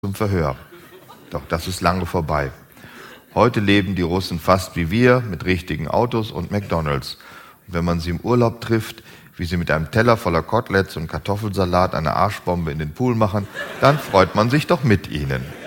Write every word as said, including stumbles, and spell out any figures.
zum Verhör. Doch das ist lange vorbei. Heute leben die Russen fast wie wir, mit richtigen Autos und McDonalds. Und wenn man sie im Urlaub trifft, wie sie mit einem Teller voller Koteletts und Kartoffelsalat eine Arschbombe in den Pool machen, dann freut man sich doch mit ihnen.